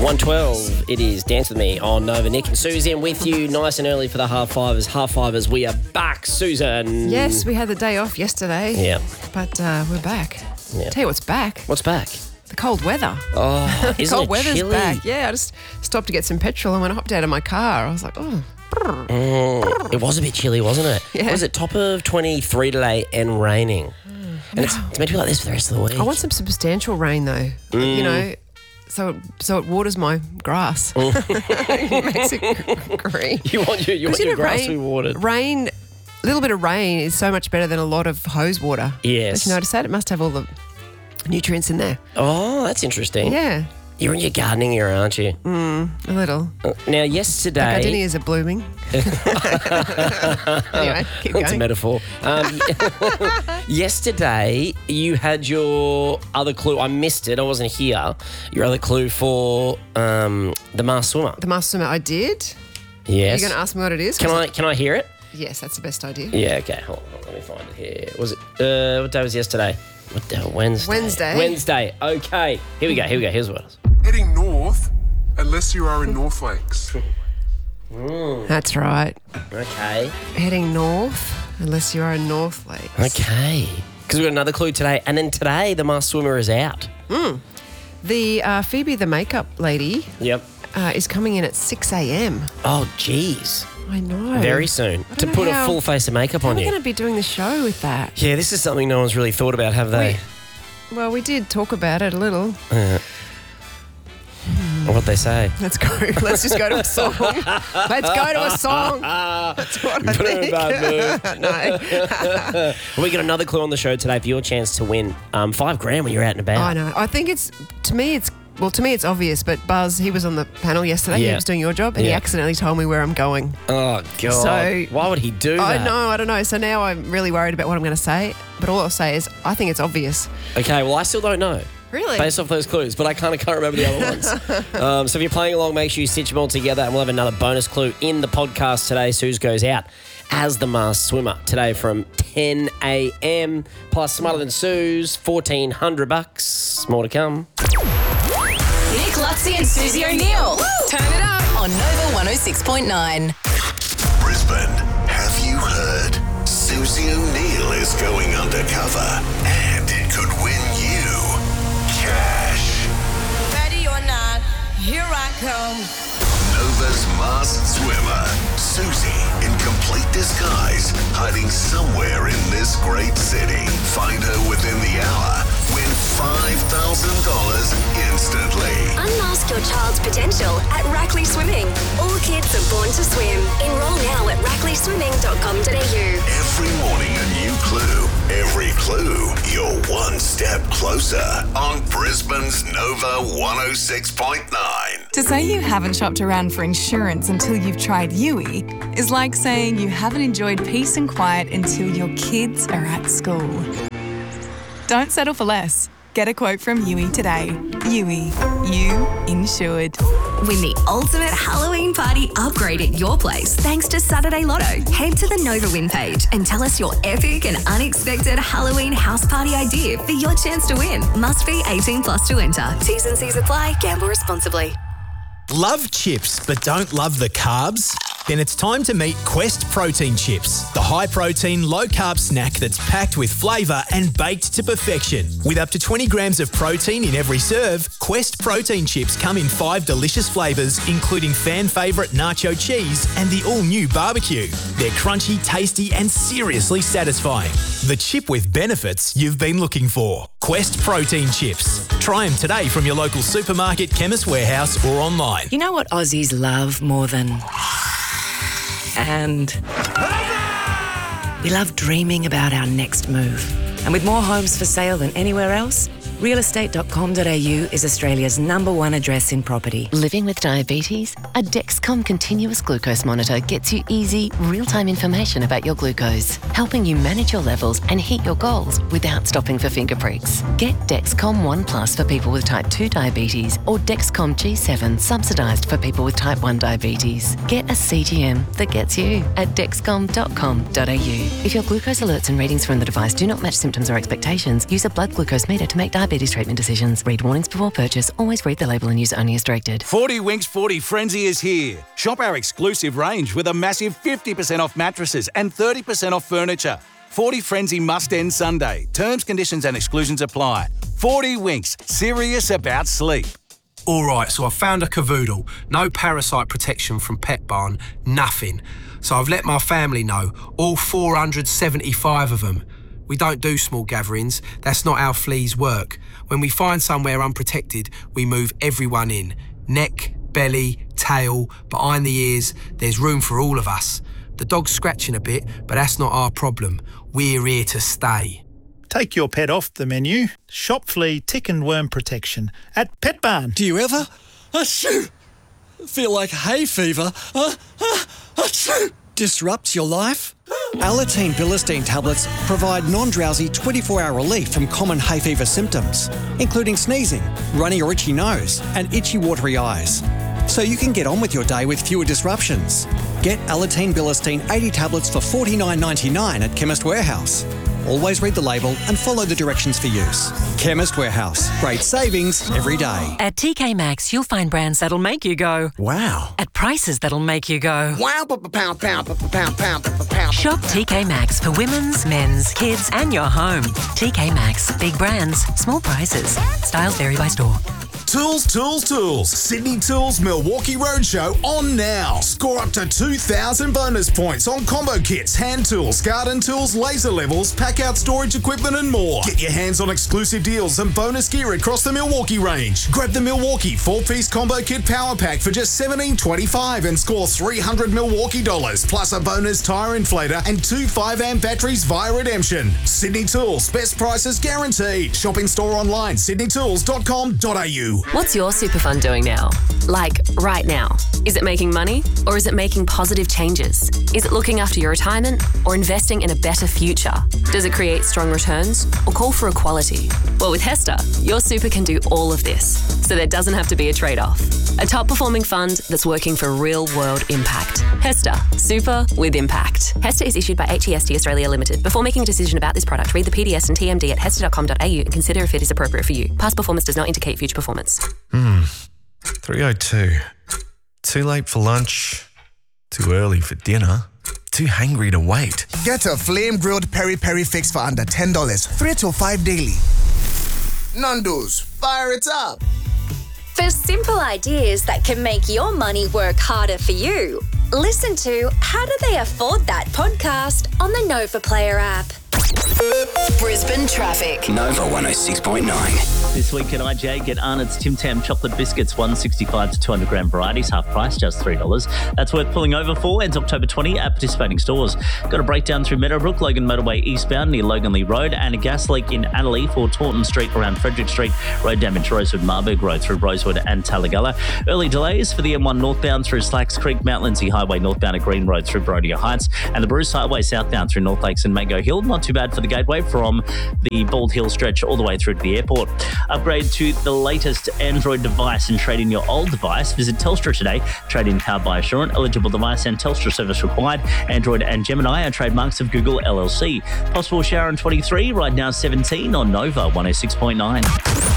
1:12, it is Dance With Me on Nova. Nick and Susan with you nice and early for the half fivers. Half fivers, we are back, Susan. Yes, we had the day off yesterday. Yeah. But we're back. Yeah. Tell you what's back. What's back? The cold weather. Oh, The isn't cold it weather's chilly? back. Yeah, I just stopped to get some petrol and when I hopped out of my car, I was like, oh. It was a bit chilly, wasn't it? Yeah. Was it top of 23 today and raining? And it's meant to be like this for the rest of the week. I want some substantial rain though. You know, so it waters my grass. It makes it green. You want your grass to be watered. Rain, a little bit of rain is so much better than a lot of hose water. Yes. Did you notice that? It must have all the nutrients in there. Oh, that's interesting. Yeah, You're in your gardening era, aren't you? a little. Now, yesterday... Gardenias are blooming. Anyway, keep That's a going. metaphor. Yesterday, you had your other clue. I missed it. I wasn't here. Your other clue for the masked swimmer. The masked swimmer, I did. Yes. You're going to ask me what it is? Can I hear it? Yes, that's the best idea. Yeah. Okay. Hold on. Let me find it here. Was it? What day was yesterday? What day? Wednesday. Wednesday. Okay. Here we go. Here's what it is. Heading north, unless you are in North Lakes. That's right. Okay. Heading north, unless you are in North Lakes. Okay. Because we've got another clue today, and then today the masked swimmer is out. The Phoebe the makeup lady Yep. is coming in at 6 a.m. Oh, geez. I know. Very soon to know put a how- full face of makeup How on are we you. going to be doing the show with that? Yeah, this is something no one's really thought about, have they? Well, we did talk about it a little. What'd they say? Let's go. Let's just go to a song. Let's go to a song. That's what I Put her in a think. bad No. We got another clue on the show today for your chance to win $5,000 when you're out and about. I know. I think to me it's obvious, but Buzz, he was on the panel yesterday. Yeah. He was doing your job and he Yeah. accidentally told me where I'm going. Oh, God. So- Why would he do that? I don't know. So now I'm really worried about what I'm going to say. But all I'll say is I think it's obvious. Okay, well, I still don't know. Really? Based off those clues, but I can't remember the other ones. So if you're playing along, make sure you stitch them all together and we'll have another bonus clue in the podcast today. Suze goes out as the masked swimmer today from 10 a.m. Plus Smarter Than Suze, $1,400. More to come. Nick Luxie and Susie O'Neill. Turn it up on Nova 106.9. Brisbane, have you heard? Susie O'Neill is going undercover and it could win you cash. Ready or not, here I come. Nova's masked swimmer, Susie, in complete disguise, hiding somewhere in this great city. Find her within the hour. Win $5,000 instantly. Unmask your child's potential at Rackley Swimming. All kids are born to swim. Enroll now at rackleyswimming.com.au. Every morning a new clue. Every clue, you're one step closer on Brisbane's Nova 106.9. To say you haven't shopped around for insurance until you've tried Yui is like saying you haven't enjoyed peace and quiet until your kids are at school. Don't settle for less. Get a quote from Yui today. Yui, you insured. Win the ultimate Halloween party upgrade at your place thanks to Saturday Lotto. Head to the Nova Win page and tell us your epic and unexpected Halloween house party idea for your chance to win. Must be 18 plus to enter. T's and C's apply. Gamble responsibly. Love chips but don't love the carbs? Then it's time to meet Quest Protein Chips, the high-protein, low-carb snack that's packed with flavour and baked to perfection. With up to 20 grams of protein in every serve, Quest Protein Chips come in 5 delicious flavours, including fan favourite nacho cheese and the all-new barbecue. They're crunchy, tasty and seriously satisfying. The chip with benefits you've been looking for. Quest Protein Chips. Try them today from your local supermarket, chemist warehouse or online. You know what Aussies love more than... And we love dreaming about our next move. And with more homes for sale than anywhere else, realestate.com.au is Australia's #1 address in property. Living with diabetes? A Dexcom continuous glucose monitor gets you easy, real-time information about your glucose, helping you manage your levels and hit your goals without stopping for finger pricks. Get Dexcom One Plus for people with type 2 diabetes or Dexcom G7 subsidised for people with type 1 diabetes. Get a CGM that gets you at dexcom.com.au. If your glucose alerts and readings from the device do not match symptoms or expectations, use a blood glucose meter to make diabetes diabetes treatment decisions. Read warnings before purchase. Always read the label and use only as directed. 40 Winks 40 Frenzy is here. Shop our exclusive range with a massive 50% off mattresses and 30% off furniture. 40 Frenzy must end Sunday. Terms, conditions and exclusions apply. 40 Winks, serious about sleep. All right, so I found a cavoodle. No parasite protection from Pet Barn, nothing. So I've let my family know, all 475 of them. We don't do small gatherings. That's not how fleas work. When we find somewhere unprotected, we move everyone in. Neck, belly, tail, behind the ears. There's room for all of us. The dog's scratching a bit, but that's not our problem. We're here to stay. Take your pet off the menu. Shop flea, tick and worm protection at Pet Barn. Do you ever feel like hay fever disrupts your life? Alateen Bilistine tablets provide non-drowsy 24-hour relief from common hay fever symptoms, including sneezing, runny or itchy nose, and itchy watery eyes. So you can get on with your day with fewer disruptions. Get Alateen Bilistine 80 tablets for $49.99 at Chemist Warehouse. Always read the label and follow the directions for use. Chemist Warehouse. Great savings every day. At TK Maxx, you'll find brands that'll make you go, wow. At prices that'll make you go, wow. Shop TK Maxx for women's, men's, kids and your home. TK Maxx. Big brands, small prices. Styles vary by store. Tools, Tools, Tools. Sydney Tools Milwaukee Roadshow on now. Score up to 2,000 bonus points on combo kits, hand tools, garden tools, laser levels, pack-out storage equipment and more. Get your hands on exclusive deals and bonus gear across the Milwaukee range. Grab the Milwaukee 4-piece combo kit power pack for just $17.25 and score $300 Milwaukee dollars, plus a bonus tyre inflator and 2 5-amp batteries via redemption. Sydney Tools, best prices guaranteed. Shopping store online, sydneytools.com.au. What's your super fund doing now? Like, right now? Is it making money or is it making positive changes? Is it looking after your retirement or investing in a better future? Does it create strong returns or call for equality? Well, with Hester, your super can do all of this, so there doesn't have to be a trade-off. A top-performing fund that's working for real-world impact. Hester, super with impact. Hester is issued by HEST Australia Limited. Before making a decision about this product, read the PDS and TMD at hester.com.au and consider if it is appropriate for you. Past performance does not indicate future performance. 3:02. Too late for lunch. Too early for dinner. Too hangry to wait. Get a flame-grilled peri-peri fix for under $10. 3 to 5 daily. Nando's, fire it up. For simple ideas that can make your money work harder for you, listen to How Do They Afford That podcast on the Nova Player app. Brisbane traffic. Nova 106.9. This week at IJ, get Arnott's Tim Tam chocolate biscuits, 165 to 200 gram varieties, half price, just $3. That's worth pulling over for. Ends October 20 at participating stores. Got a breakdown through Meadowbrook, Logan Motorway eastbound near Logan Lee Road, and a gas leak in Annalee for Taunton Street around Frederick Street. Road damage Rosewood Marburg Road through Rosewood and Talagalla. Early delays for the M1 northbound through Slacks Creek, Mount Lindsay Highway northbound at Green Road through Brodia Heights, and the Bruce Highway southbound through North Lakes and Mango Hill. Not too bad for the Gateway from the Bald Hill stretch all the way through to the airport. Upgrade to the latest Android device and trade in your old device. Visit Telstra today. Trade in powered by Assurant. Eligible device and Telstra service required. Android and Gemini are trademarks of Google LLC. Possible shower in 23, right now 17 on Nova 106.9.